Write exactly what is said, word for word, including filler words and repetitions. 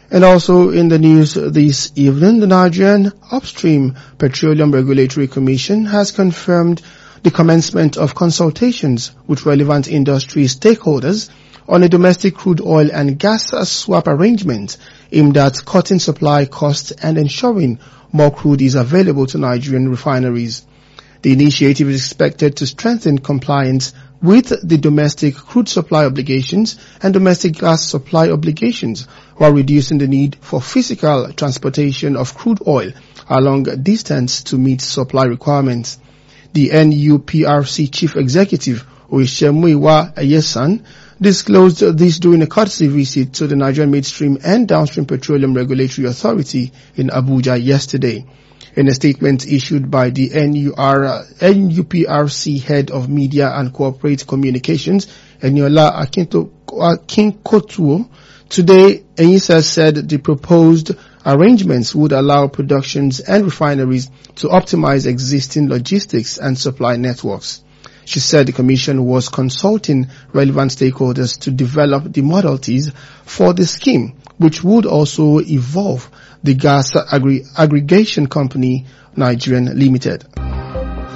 And also in the news this evening, the Nigerian Upstream Petroleum Regulatory Commission has confirmed the commencement of consultations with relevant industry stakeholders on a domestic crude oil and gas swap arrangement aimed at cutting supply costs and ensuring more crude is available to Nigerian refineries. The initiative is expected to strengthen compliance with the domestic crude supply obligations and domestic gas supply obligations, while reducing the need for physical transportation of crude oil a long distance to meet supply requirements. The N U P R C Chief Executive, Oyesemuyiwa Eyesan, disclosed this during a courtesy visit to the Nigerian Midstream and Downstream Petroleum Regulatory Authority in Abuja yesterday. In a statement issued by the N U P R C Head of Media and Corporate Communications, Eniola Akinkotuo, today, Enyisa said the proposed arrangements would allow productions and refineries to optimize existing logistics and supply networks. She said the Commission was consulting relevant stakeholders to develop the modalities for the scheme, which would also involve the Gas Aggregation Company Nigerian Limited.